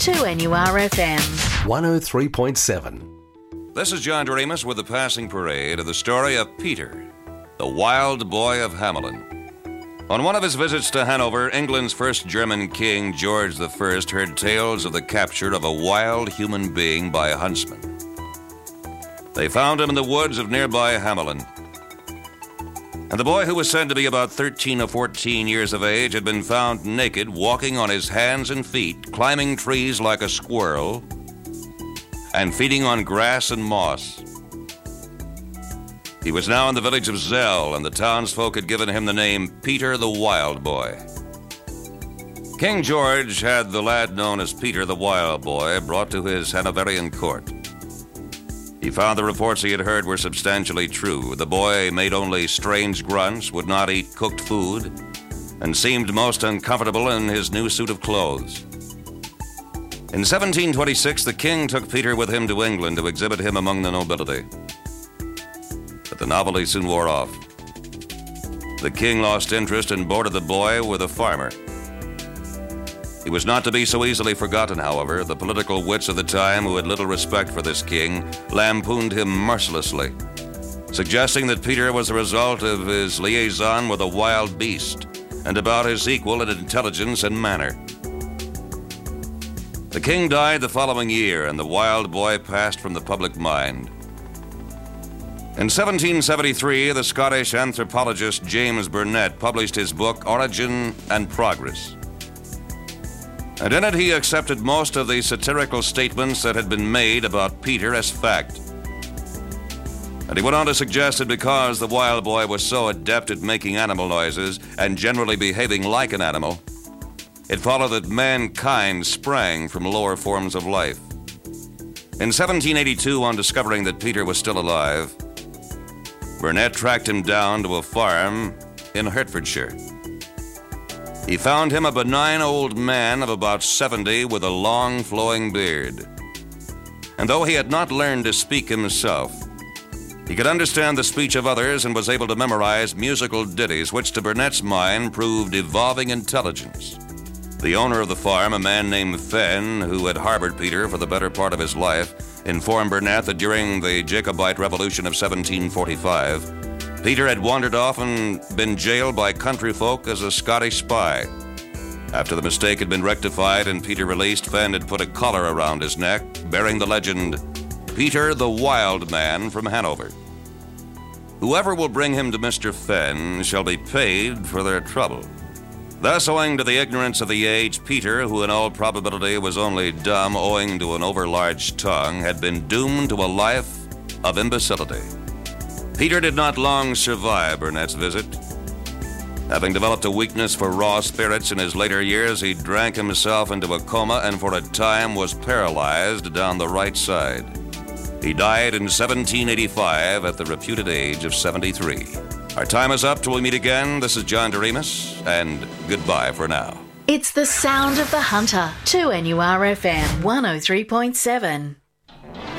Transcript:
2NURFM 103.7. This is John Doremus with the passing parade of the story of Peter, the wild boy of Hamelin. On one of his visits to Hanover, England's first German king, George I, heard tales of the capture of a wild human being by a huntsman. They found him in the woods of nearby Hamelin. And the boy, who was said to be about 13 or 14 years of age, had been found naked, walking on his hands and feet, climbing trees like a squirrel, and feeding on grass and moss. He was now in the village of Zell, and the townsfolk had given him the name Peter the Wild Boy. King George had the lad known as Peter the Wild Boy brought to his Hanoverian court. He found the reports he had heard were substantially true. The boy made only strange grunts, would not eat cooked food, and seemed most uncomfortable in his new suit of clothes. In 1726, the king took Peter with him to England to exhibit him among the nobility. But the novelty soon wore off. The king lost interest and boarded the boy with a farmer. He was not to be so easily forgotten, however. The political wits of the time, who had little respect for this king, lampooned him mercilessly, suggesting that Peter was the result of his liaison with a wild beast and about his equal in intelligence and manner. The king died the following year, and the wild boy passed from the public mind. In 1773, the Scottish anthropologist James Burnet published his book Origin and Progress. And in it he accepted most of the satirical statements that had been made about Peter as fact. And he went on to suggest that because the wild boy was so adept at making animal noises and generally behaving like an animal, it followed that mankind sprang from lower forms of life. In 1782, on discovering that Peter was still alive, Burnet tracked him down to a farm in Hertfordshire. He found him a benign old man of about 70 with a long flowing beard. And though he had not learned to speak himself, he could understand the speech of others and was able to memorize musical ditties, which to Burnet's mind proved evolving intelligence. The owner of the farm, a man named Fenn, who had harbored Peter for the better part of his life, informed Burnet that during the Jacobite Revolution of 1745, Peter had wandered off and been jailed by country folk as a Scottish spy. After the mistake had been rectified and Peter released, Fenn had put a collar around his neck, bearing the legend, Peter the Wild Man from Hanover. Whoever will bring him to Mr. Fenn shall be paid for their trouble. Thus, owing to the ignorance of the age, Peter, who in all probability was only dumb owing to an overlarge tongue, had been doomed to a life of imbecility. Peter did not long survive Burnet's visit. Having developed a weakness for raw spirits in his later years, he drank himself into a coma and for a time was paralyzed down the right side. He died in 1785 at the reputed age of 73. Our time is up till we meet again. This is John Doremus, and goodbye for now. It's the sound of the hunter. 2NURFM 103.7.